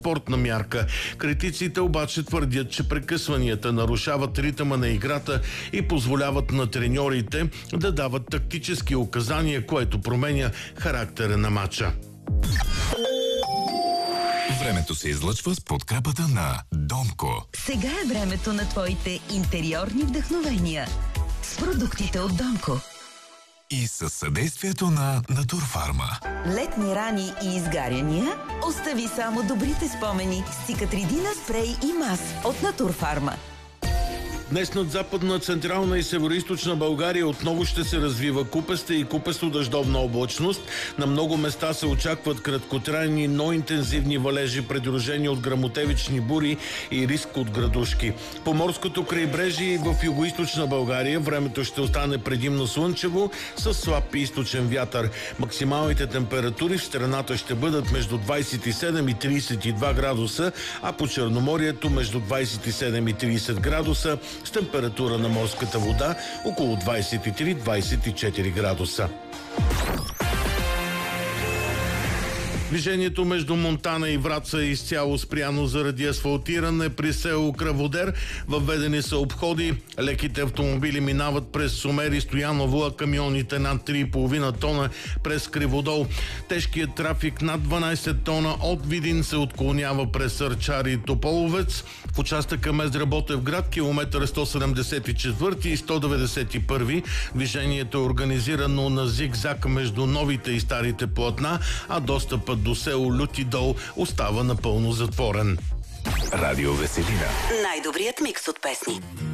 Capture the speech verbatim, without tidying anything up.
спортна мярка. Критиците обаче твърдят, че прекъсванията нарушават ритъма на играта и позволяват на треньорите да дават тактически указания, което променя характера на матча. Времето се излъчва с подкрепата на Донко. Сега е времето на твоите интериорни вдъхновения с продуктите от Донко. И със съдействието на Натурфарма. Летни рани и изгаряния? Остави само добрите спомени с Цикатридина спрей и мас от Натурфарма. Днес над Западна, Централна и Североизточна България отново ще се развива купеста и купесто-дъждовна облачност. На много места се очакват краткотрайни, но интензивни валежи, придружени от гръмотевични бури и риск от градушки. По морското крайбрежие и в Югоизточна България времето ще остане предимно слънчево с слаб източен вятър. Максималните температури в страната ще бъдат между двадесет и седем и тридесет и два градуса, а по Черноморието между двадесет и седем и тридесет градуса, с температура на морската вода около двадесет и три до двадесет и четири градуса. Движението между Монтана и Враца е изцяло спряно заради асфалтиране при село Кръводер. Въведени са обходи. Леките автомобили минават през Сумер и Стояново, а камионите над три и половина тона през Криводол. Тежкият трафик над дванадесет тона от Видин се отклонява през Арчар и Тополовец. В участъка Мездра Ботевград, километър сто седемдесет и четвърти и сто деветдесет и първи, движението е организирано на зигзаг между новите и старите платна, а достъпът до село Люти дол остава напълно затворен. Радио Веселина. Най-добрият микс от песни.